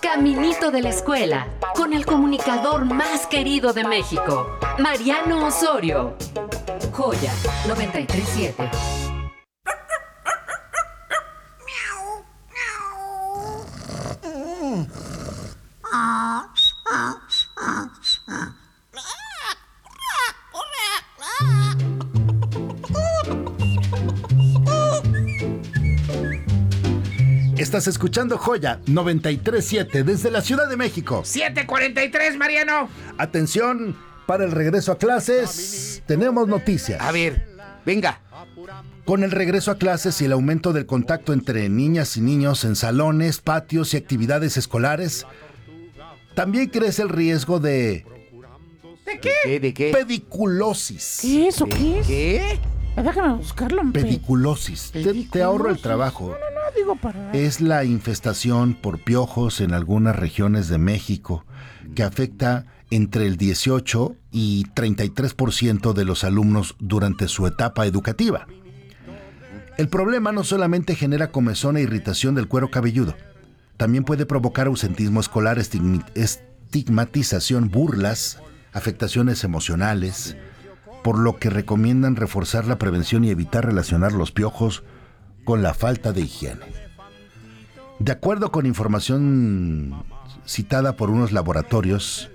Caminito de la escuela, con el comunicador más querido de México, Mariano Osorio. Joya 93.7. Estás escuchando Joya 93.7 desde la Ciudad de México. 7:43, Mariano. Atención, para el regreso a clases, tenemos noticias. A ver, venga. Con el regreso a clases y el aumento del contacto entre niñas y niños en salones, patios y actividades escolares, también crece el riesgo de... ¿De qué? ¿De qué? Pediculosis. ¿Qué es eso? ¿Qué es? ¿Qué? Déjame buscarlo. Pediculosis. Te ahorro el trabajo. No, digo para... Es la infestación por piojos en algunas regiones de México que afecta entre el 18 y 33% de los alumnos durante su etapa educativa. El problema no solamente genera comezón e irritación del cuero cabelludo, también puede provocar ausentismo escolar, estigmatización, burlas, afectaciones emocionales, por lo que recomiendan reforzar la prevención y evitar relacionar los piojos con la falta de higiene. De acuerdo con información citada por unos laboratorios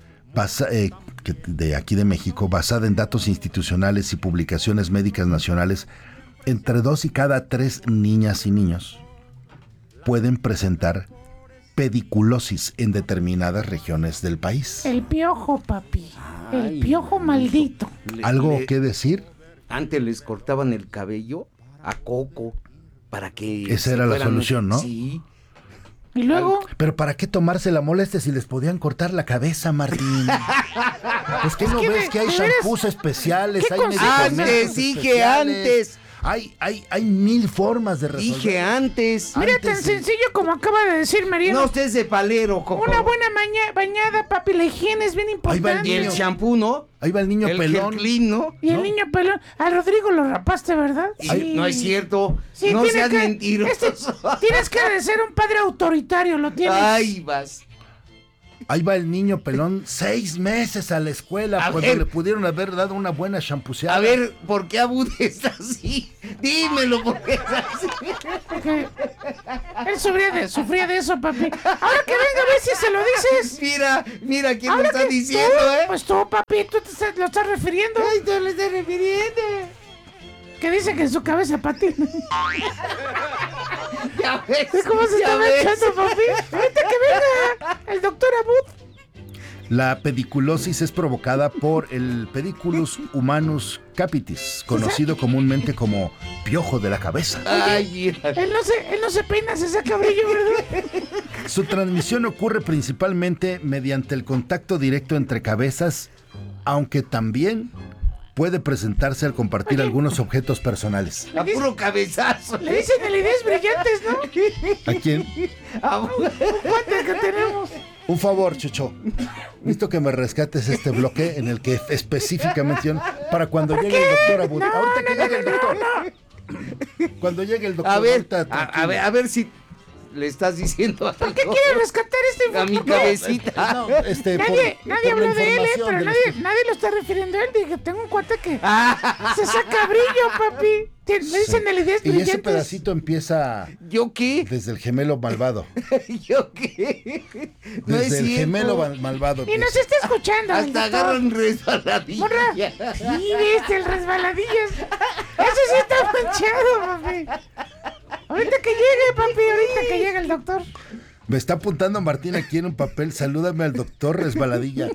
de aquí de México, basada en datos institucionales y publicaciones médicas nacionales, entre 2 y cada 3 niñas y niños pueden presentar pediculosis en determinadas regiones del país. El piojo, papi. El piojo maldito. ¿Algo que decir? Antes les cortaban el cabello a coco para que... Esa era la solución, ¿no? Sí. Y luego... Pero ¿para qué tomarse la molestia si les podían cortar la cabeza, Martín? Pues que no ves que hay shampoos especiales, hay medicamentos Antes, dije especiales. antes. Hay 1000 formas de resolver. Dije antes. Mira, Antes tan sí. sencillo como acaba de decir Mariano. No estés de palero, coco. Una buena bañada, papi. La higiene es bien Ahí va el importante. Y el shampoo, ¿no? Ahí va el niño El pelón. gel clean, ¿no? Y el niño pelón. A Rodrigo lo rapaste, ¿verdad? Sí. No es cierto. Sí, no tiene seas que- mentiroso. Tienes que ser un padre autoritario, lo tienes. Ay, vas. Ahí va el niño pelón 6 meses a la escuela A cuando ver. le pudieron haber dado una buena shamposeada. A ver, ¿por qué Abud está así? Dímelo, ¿por qué está así? Porque él sufría de eso, papi. Ahora que venga a ver si se lo dices. Mira quién lo Ahora está que diciendo, tú, Pues tú, papi, tú lo estás refiriendo. Ay, tú le estás refiriendo. Que dice que en su cabeza patina. Ya ves. ¿Cómo se ya está ves. echando, papi? Ahorita que venga el doctor Abud. La pediculosis es provocada por el Pediculus humanus capitis, conocido comúnmente como piojo de la cabeza. Ay, mira. Él no se peina, se saca brillo, ¿verdad? Su transmisión ocurre principalmente mediante el contacto directo entre cabezas, aunque también puede presentarse al compartir algunos objetos personales. A puro cabezazo. Le dicen el ideas brillantes, ¿no? ¿A quién? ¿Cuántas que tenemos? Un favor, Chucho. Necesito que me rescates este bloque en el que específicamente para cuando llegue el doctor Abud. Ahorita que llegue el doctor. Cuando llegue el doctor. A ver, ahorita, tranquilo. a ver si le estás diciendo algo. ¿Por qué quiere rescatar esta A mi información? cabecita. No, Nadie por habló la de él, información pero del nadie lo está refiriendo a él. Dije, tengo un cuate que se saca brillo, papi. Me dicen el ideas Y ese brillantes. pedacito empieza ¿Yo qué? desde el gemelo malvado. ¿Yo qué? No es Desde el cierto. gemelo malvado. Y nos está escuchando. el Hasta doctor. agarran resbaladilla. Morra. Sí, viste, el resbaladillas. Ese sí está manchado, papi. Ahorita que llegue, papi, ahorita que llegue el doctor. Me está apuntando Martín aquí en un papel. Salúdame al doctor Resbaladilla.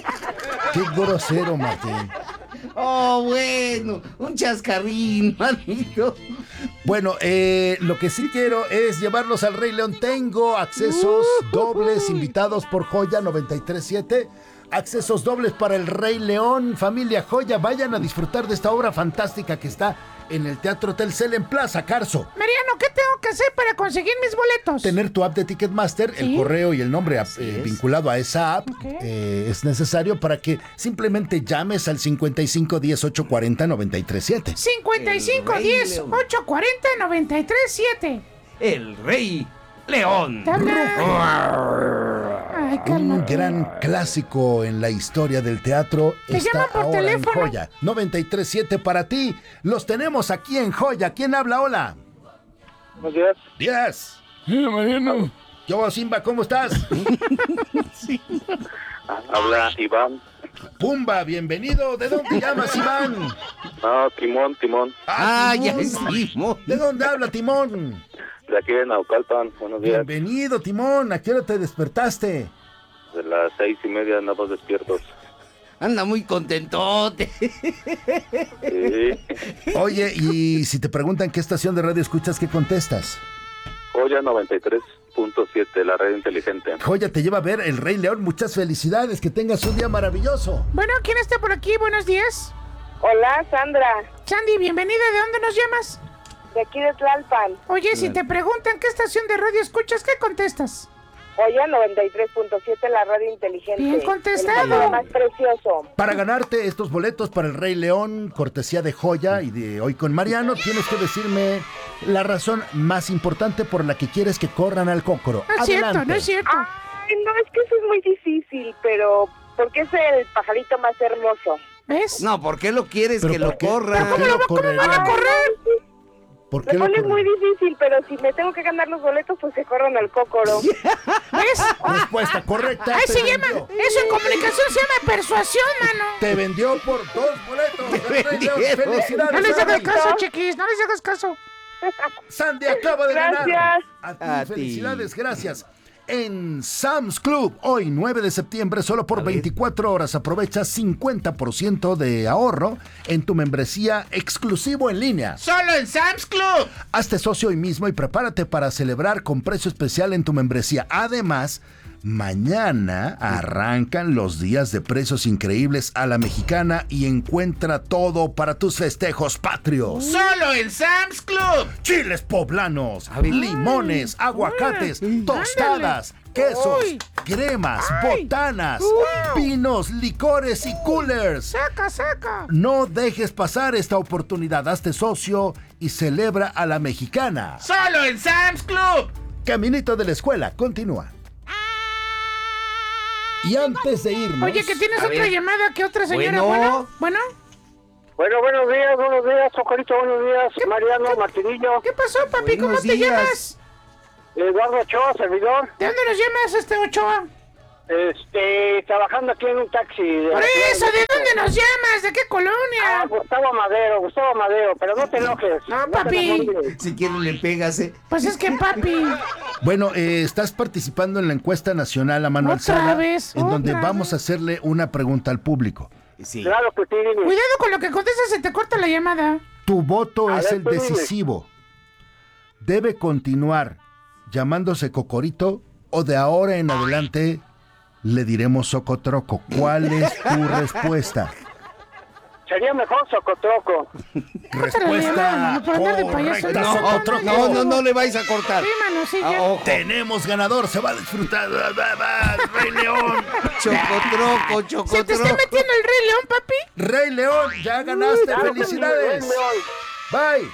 Qué grosero, Martín. Oh, bueno, un chascarrín, manito. Bueno, lo que sí quiero es llevarlos al Rey León. Tengo accesos dobles invitados por Joya 93.7. Accesos dobles para el Rey León. Familia Joya, vayan a disfrutar de esta obra fantástica que está en el Teatro Telcel en Plaza Carso. Mariano, ¿qué tengo que hacer para conseguir mis boletos? Tener tu app de Ticketmaster, el correo y el nombre vinculado a esa app es necesario para que simplemente llames al 55 10 840 937. 55 10 840 93 7. El Rey León. Te habla. Ay, Un cálmate. gran clásico en la historia del teatro Te está llaman por ahora teléfono. en Joya. 93.7 para ti. Los tenemos aquí en Joya. ¿Quién habla? Hola. Buenos días. Díaz. Mariano. Yo, Simba, ¿cómo estás? Habla Iván. Pumba, bienvenido. ¿De dónde llamas, Iván? Timón. Ya Timón. hicimos. ¿De dónde habla, Timón? De aquí de Naucalpan. Buenos días. Bienvenido, Timón. ¿A qué hora te despertaste? De las 6:30 andamos despiertos. Anda muy contentote. Sí. Oye, y si te preguntan qué estación de radio escuchas, ¿qué contestas? Joya 93.7, la red inteligente. Joya te lleva a ver El Rey León. Muchas felicidades. Que tengas un día maravilloso. Bueno, ¿quién está por aquí? Buenos días. Hola, Sandra, Sandy, bienvenida. ¿De dónde nos llamas? de aquí de Tlalpan. Oye, si te preguntan qué estación de radio escuchas, ¿qué contestas? Joya 93.7, la radio inteligente. Bien contestado. El método más precioso. Para ganarte estos boletos para El Rey León, cortesía de Joya y de Hoy con Mariano, tienes que decirme la razón más importante por la que quieres que corran al Cócoro. No es cierto, Adelante. no es cierto. Ay, no, es que eso es muy difícil, pero porque es el pajarito más hermoso. ¿Ves? No, ¿por qué lo quieres ¿Pero que por lo qué? corra? ¿Por qué lo correrían? ¿Van a correr? ¿Por Me qué lo pones muy correrían? difícil, pero si me tengo que ganar los boletos, pues se corran al Cócoro. ¿Ves? Respuesta correcta. Ahí te se llama, vendió. eso en comunicación se llama persuasión, mano. Te vendió por 2 boletos. del Rey León. vendieron. Felicidades, No les hagas Sandy. caso, chiquis, no les hagas caso. Sandy acaba de ganar. Gracias. A ti, felicidades, gracias. En Sam's Club, hoy 9 de septiembre, solo por 24 horas aprovecha 50% de ahorro en tu membresía exclusivo en línea. ¡Solo en Sam's Club! Hazte socio hoy mismo y prepárate para celebrar con precio especial en tu membresía. Además, mañana arrancan los días de precios increíbles a la mexicana y encuentra todo para tus festejos patrios. ¡Solo en Sam's Club! Chiles poblanos, A ver. limones, aguacates, tostadas, quesos, Uy. cremas, Ay. botanas, Uy. vinos, licores y coolers. Saca, saca. No dejes pasar esta oportunidad. Hazte socio y celebra a la mexicana. ¡Solo en Sam's Club! Caminito de la escuela, continúa. Y antes de irnos... Oye, que tienes A otra ver. llamada que otra señora. Bueno. Bueno, Bueno, buenos días, Socorito, buenos días. Mariano, Martinillo, ¿qué pasó, papi? ¿Cómo Buenos te días. llamas? Eduardo Ochoa, servidor. ¿De dónde nos llamas, Ochoa? Trabajando aquí en un taxi. Por eso, ¿de dónde nos llamas? ¿De qué colonia? Gustavo Madero, pero no te enojes. No, papi. Si quieres le pegas, Pues es que, papi. Bueno, estás participando en la encuesta nacional a mano Otra alzada, vez, en donde otra vamos a hacerle una pregunta al público. Sí. Claro que sí, dime. Cuidado con lo que contestas, se te corta la llamada. Tu voto A es ver, el tú dime. decisivo. ¿Debe continuar llamándose Cocorito o de ahora en adelante le diremos Socotroco? ¿Cuál es tu respuesta? Sería mejor Socotroco. Respuesta Por andar de payaso. correcta, No, Socotroco. No le vais a cortar. Sí, mano, sí, Ah, ya. ojo. Tenemos ganador, se va a disfrutar. Rey León. Chocotroco, ¿Se te está chocotroco. metiendo el Rey León, papi? Rey León, ya ganaste. Claro que sí, Felicidades. León. Bye.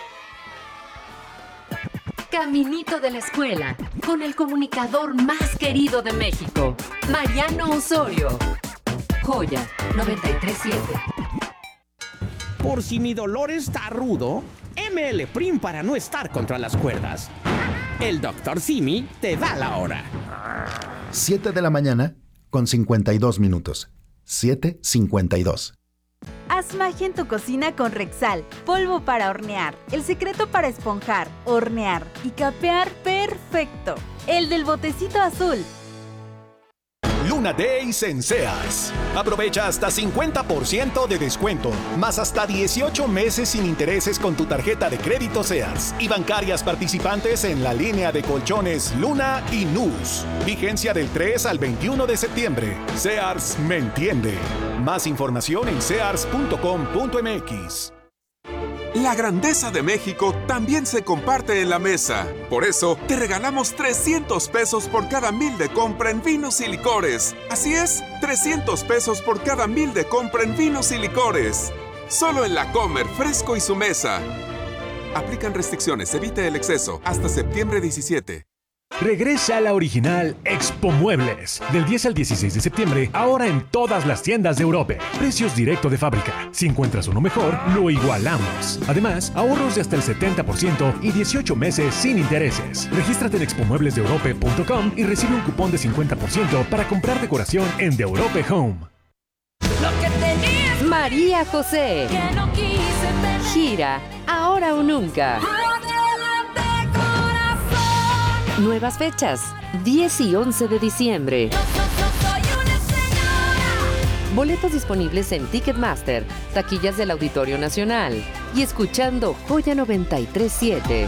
Caminito de la escuela, con el comunicador más querido de México, Mariano Osorio. Joya 93.7. Por si mi dolor está rudo, ML Prim para no estar contra las cuerdas. El Dr. Simi te da la hora. 7 de la mañana con 52 minutos. 7:52. Haz magia en tu cocina con Rexal, polvo para hornear, el secreto para esponjar, hornear y capear perfecto. El del botecito azul. Luna Days en Sears. Aprovecha hasta 50% de descuento, más hasta 18 meses sin intereses con tu tarjeta de crédito Sears y bancarias participantes en la línea de colchones Luna y Nus. Vigencia del 3 al 21 de septiembre. Sears me entiende. Más información en sears.com.mx. La grandeza de México también se comparte en la mesa. Por eso, te regalamos 300 pesos por cada 1,000 de compra en vinos y licores. Así es, 300 pesos por cada 1,000 de compra en vinos y licores. Solo en La Comer, Fresco y su mesa. Aplican restricciones, evite el exceso. Hasta septiembre 17. Regresa a la original Expo Muebles. Del 10 al 16 de septiembre, ahora en todas las tiendas de Europe. Precios directo de fábrica. Si encuentras uno mejor, lo igualamos. Además, ahorros de hasta el 70% y 18 meses sin intereses. Regístrate en expomueblesdeeurope.com y recibe un cupón de 50% para comprar decoración en The Europe Home. María José. Gira Ahora o Nunca. Nuevas fechas, 10 y 11 de diciembre. Boletos disponibles en Ticketmaster, taquillas del Auditorio Nacional y escuchando Joya 93.7.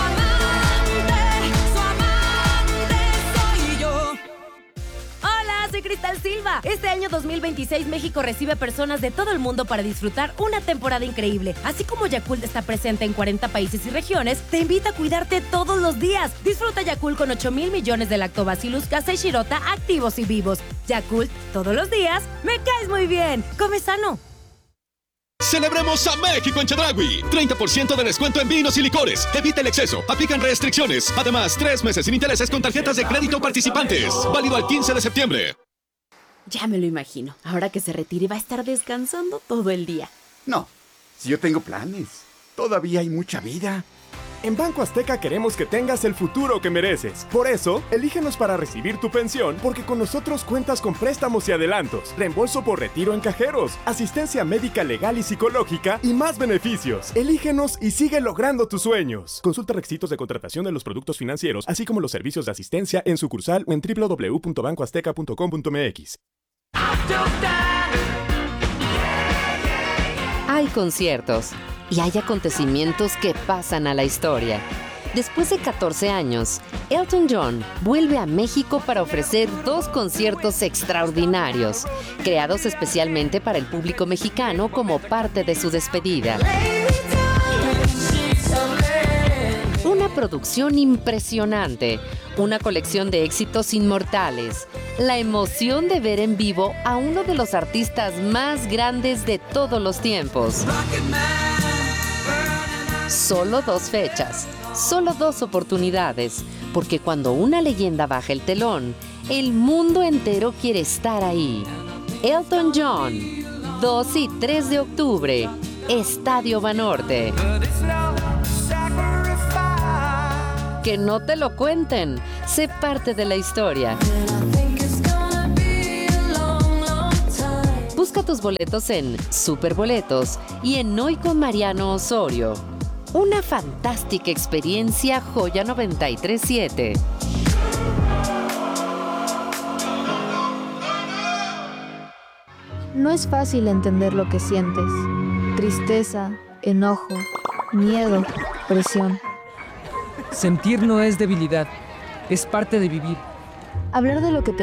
Soy Cristal Silva. Este año 2026 México recibe personas de todo el mundo para disfrutar una temporada increíble. Así como Yakult está presente en 40 países y regiones, te invita a cuidarte todos los días. Disfruta Yakult con 8,000 millones de Lactobacillus casei shirota activos y vivos. Yakult, todos los días, me caes muy bien. Come sano. Celebremos a México en Chedraui. 30% de descuento en vinos y licores. Evita el exceso. Aplican restricciones. Además, 3 meses sin intereses con tarjetas de crédito participantes. Válido al 15 de septiembre. Ya me lo imagino. Ahora que se retire va a estar descansando todo el día. No, si yo tengo planes. Todavía hay mucha vida. En Banco Azteca queremos que tengas el futuro que mereces. Por eso, elígenos para recibir tu pensión, porque con nosotros cuentas con préstamos y adelantos, reembolso por retiro en cajeros, asistencia médica legal y psicológica y más beneficios. Elígenos y sigue logrando tus sueños. Consulta requisitos de contratación de los productos financieros, así como los servicios de asistencia en sucursal o en www.bancoazteca.com.mx. Hay conciertos y hay acontecimientos que pasan a la historia. Después de 14 años, Elton John vuelve a México para ofrecer 2 conciertos extraordinarios, creados especialmente para el público mexicano como parte de su despedida. Una producción impresionante, una colección de éxitos inmortales, la emoción de ver en vivo a uno de los artistas más grandes de todos los tiempos. Solo 2 fechas, solo 2 oportunidades, porque cuando una leyenda baja el telón, el mundo entero quiere estar ahí. Elton John, 2 y 3 de octubre, Estadio Banorte. Que no te lo cuenten, sé parte de la historia. Busca tus boletos en Superboletos y en Hoy con Mariano Osorio. Una fantástica experiencia Joya 93.7. No es fácil entender lo que sientes. Tristeza, enojo, miedo, presión. Sentir no es debilidad, es parte de vivir. Hablar de lo que te